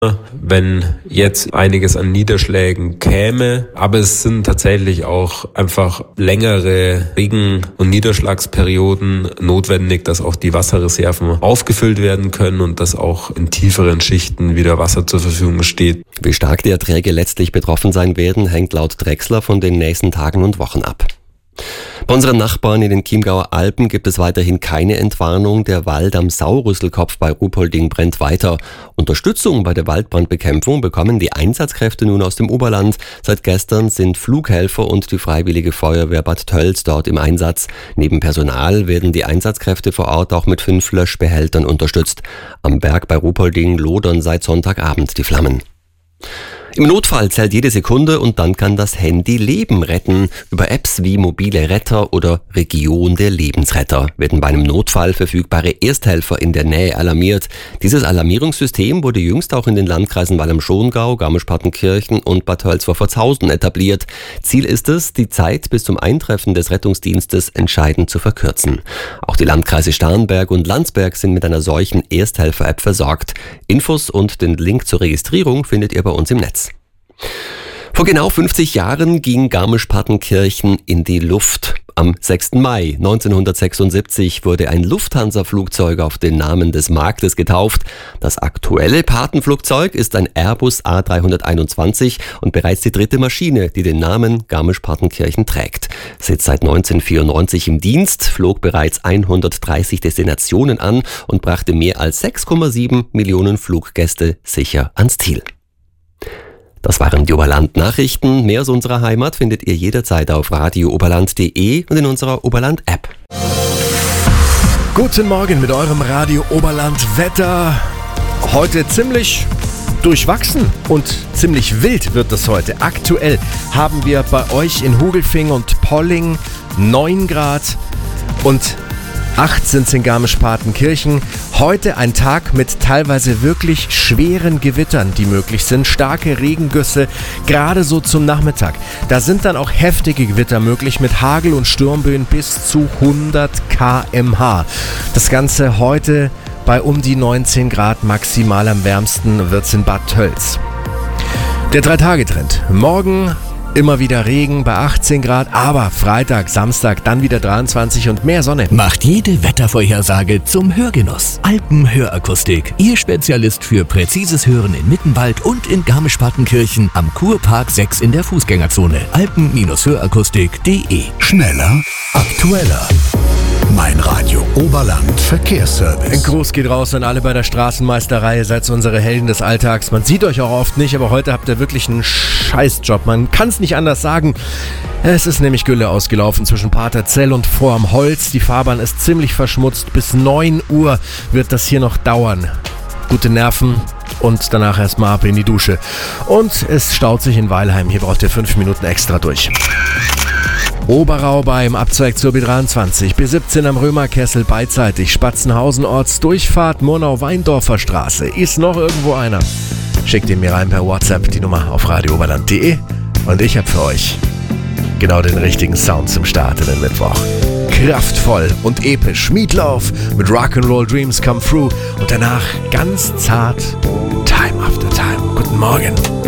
wenn jetzt einiges an Niederschlägen käme. Aber es sind tatsächlich auch einfach längere Regen- und Niederschlagsperioden notwendig, dass auch die Wasserreserven aufgefüllt werden können und dass auch in tieferen Schichten wieder Wasser zur Verfügung steht. Wie stark die Erträge letztlich betroffen sein werden, hängt laut Drechsler von den nächsten Tagen und Wochen ab. Bei unseren Nachbarn in den Chiemgauer Alpen gibt es weiterhin keine Entwarnung. Der Wald am Saurüsselkopf bei Ruhpolding brennt weiter. Unterstützung bei der Waldbrandbekämpfung bekommen die Einsatzkräfte nun aus dem Oberland. Seit gestern sind Flughelfer und die Freiwillige Feuerwehr Bad Tölz dort im Einsatz. Neben Personal werden die Einsatzkräfte vor Ort auch mit 5 Löschbehältern unterstützt. Am Berg bei Ruhpolding lodern seit Sonntagabend die Flammen. Im Notfall zählt jede Sekunde und dann kann das Handy Leben retten. Über Apps wie Mobile Retter oder Region der Lebensretter werden bei einem Notfall verfügbare Ersthelfer in der Nähe alarmiert. Dieses Alarmierungssystem wurde jüngst auch in den Landkreisen Walm am Schongau, Garmisch-Partenkirchen und Bad Tölz vor Pforzhausen etabliert. Ziel ist es, die Zeit bis zum Eintreffen des Rettungsdienstes entscheidend zu verkürzen. Auch die Landkreise Starnberg und Landsberg sind mit einer solchen Ersthelfer-App versorgt. Infos und den Link zur Registrierung findet ihr bei uns im Netz. Vor genau 50 Jahren ging Garmisch-Partenkirchen in die Luft. Am 6. Mai 1976 wurde ein Lufthansa-Flugzeug auf den Namen des Marktes getauft. Das aktuelle Patenflugzeug ist ein Airbus A321 und bereits die 3. Maschine, die den Namen Garmisch-Partenkirchen trägt. Sitzt seit 1994 im Dienst, flog bereits 130 Destinationen an und brachte mehr als 6,7 Millionen Fluggäste sicher ans Ziel. Das waren die Oberland-Nachrichten. Mehr aus unserer Heimat findet ihr jederzeit auf radiooberland.de und in unserer Oberland-App. Guten Morgen mit eurem Radio Oberland-Wetter. Heute ziemlich durchwachsen und ziemlich wild wird es heute. Aktuell haben wir bei euch in Hugelfing und Polling 9 Grad und 8 sind es in Garmisch-Partenkirchen. Heute ein Tag mit teilweise wirklich schweren Gewittern, die möglich sind. Starke Regengüsse, gerade so zum Nachmittag. Da sind dann auch heftige Gewitter möglich mit Hagel und Sturmböen bis zu 100 km/h. Das Ganze heute bei um die 19 Grad, maximal am wärmsten wird es in Bad Tölz. Der 3-Tage-Trend. Morgen immer wieder Regen bei 18 Grad, aber Freitag, Samstag dann wieder 23 und mehr Sonne. Macht jede Wettervorhersage zum Hörgenuss. Alpenhörakustik, Ihr Spezialist für präzises Hören in Mittenwald und in Garmisch-Partenkirchen am Kurpark 6 in der Fußgängerzone. Alpen-Hörakustik.de. Schneller, aktueller. Mein Radio Oberland Verkehrsservice. Ein Gruß geht raus an alle bei der Straßenmeisterei. Ihr seid unsere Helden des Alltags. Man sieht euch auch oft nicht, aber heute habt ihr wirklich einen Scheißjob. Man kann es nicht anders sagen. Es ist nämlich Gülle ausgelaufen zwischen Paterzell und Vorm Holz. Die Fahrbahn ist ziemlich verschmutzt. Bis 9 Uhr wird das hier noch dauern. Gute Nerven und danach erstmal ab in die Dusche. Und es staut sich in Weilheim. Hier braucht ihr 5 Minuten extra durch. Oberau beim Abzweig zur B23, B17 am Römerkessel beidseitig, Spatzenhausen Ortsdurchfahrt, Murnau-Weindorfer Straße. Ist noch irgendwo einer? Schickt ihn mir rein per WhatsApp, die Nummer auf radiooberland.de und ich habe für euch genau den richtigen Sound zum Start in den Mittwoch. Kraftvoll und episch. Meatloaf mit Rock'n'Roll Dreams Come Through und danach ganz zart Time After Time. Guten Morgen.